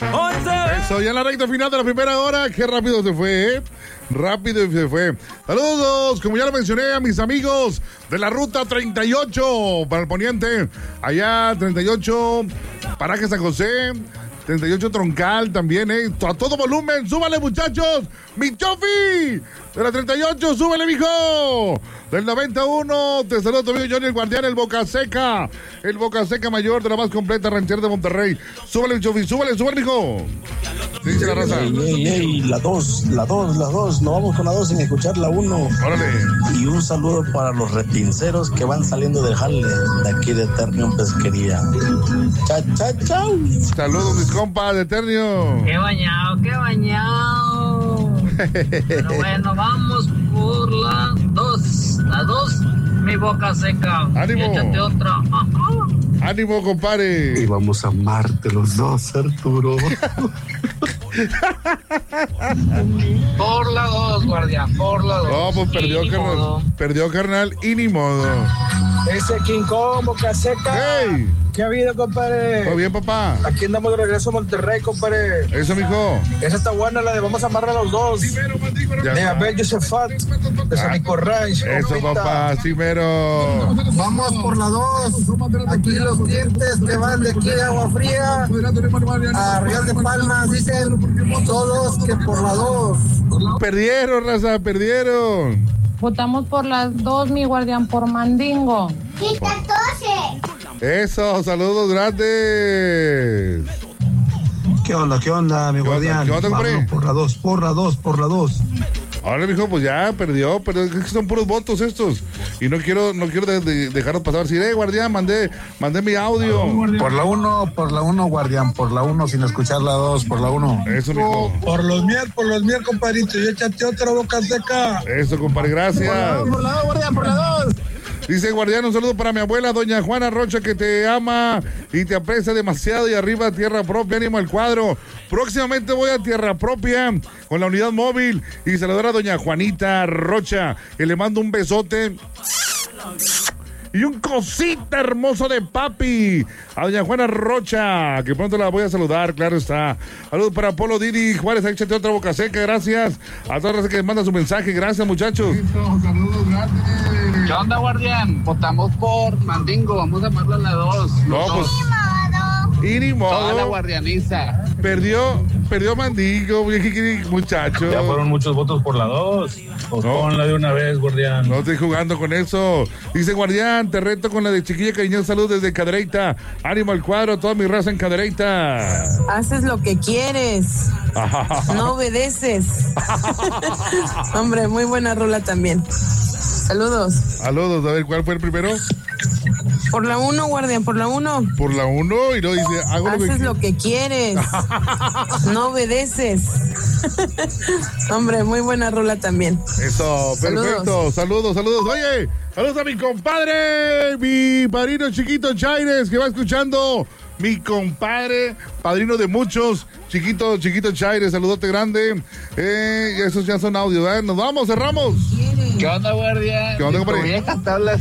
Eso, ya en la recta final de la primera hora. Qué rápido se fue, ¿eh? Rápido se fue. Saludos, como ya lo mencioné, a mis amigos de la ruta 38 para el poniente. Allá, 38, Paraje San José. 38 Troncal también, a todo volumen, súbale muchachos, mi Chofi, de la 38, súbele mijo, del 91, te saludo tu amigo Johnny el Guardián, el Boca Seca mayor de la más completa ranchera de Monterrey, súbele Chofi, súbele mijo. ¿Qué dice la raza? La dos, nos vamos con la 2 sin escuchar la 1. Órale. Y un saludo para los repinceros que van saliendo del jale de aquí de Ternium Pesquería. Chao. Saludos mis compas de Ternio. Qué bañado. Pero bueno, vamos por la 2. La 2, mi Boca Seca. Ánimo. Échate otra. Ánimo, compadre. Y vamos a amarte los dos, Arturo. Por la 2, guardián, por la 2. No, pues perdió, carnal, y ni modo. Ese King Kong, Boca Seca. ¡Hey! ¿Qué ha habido, compadre? ¿Todo bien, papá? Aquí andamos de regreso a Monterrey, compadre. Eso, mijo. Esa está buena, la de vamos a amarrar a los dos. De Abel Josefat, de San Nicolás. Eso, papá, sí, mero. Vamos por la 2. Aquí los clientes que van de aquí de Agua Fría a Real de Palmas dicen todos que por la 2. Perdieron, raza, perdieron. Votamos por las 2, mi guardián, por Mandingo. ¡Y 14! Eso, saludos grandes. ¿Qué onda, mi guardián? ¿Qué onda, Vamos por la 2. Ahora, mijo, pues ya perdió, pero es que son puros votos estos. Y no quiero dejarlos pasar. Si, guardián, mandé mi audio. Por la 1, guardián, por la 1 sin escuchar la 2, por la 1. Eso, mijo. Por los miel, compadrito. Y échate otra Boca Seca. Eso, compadre, gracias. Por la 2, guardián, por la 2. Dice Guardián, un saludo para mi abuela, doña Juana Rocha, que te ama y te aprecia demasiado. Y arriba, Tierra Propia, ánimo al cuadro. Próximamente voy a Tierra Propia con la unidad móvil y saludar a doña Juanita Rocha, que le mando un besote y un cosita hermoso de papi a doña Juana Rocha, que pronto la voy a saludar, claro está. Saludos para Polo Didi Juárez, échate otra Boca Seca, gracias a toda la gente que manda su mensaje, gracias muchachos. Saludos grandes. ¿Qué onda, guardián? Votamos por Mandingo, vamos a amarlo a la 2. No, pues. Y ni modo. Toda la guardianiza. Perdió Mandingo, muchacho. Ya fueron muchos votos por la 2. Pues no, ponla de una vez, guardián. No estoy jugando con eso. Dice Guardián, te reto con la de Chiquilla Cariñosa. Salud desde Cadereyta. Ánimo al cuadro, toda mi raza en Cadereyta. Haces lo que quieres. No obedeces. Hombre, muy buena rola también. Saludos. Saludos, a ver, ¿cuál fue el primero? Por la 1, guardián, por la 1. Por la 1 y luego dice, haces lo que quieres. No obedeces. Hombre, muy buena rola también. Eso, perfecto. Saludos. Oye, saludos a mi compadre, mi padrino chiquito Chaires, que va escuchando. Mi compadre, padrino de muchos, chiquito Chaires, saludote grande. Esos ya son audio, ¿eh? Nos vamos, cerramos. ¿Qué onda, guardia? ¿Qué onda, compadre? Voy a cantar la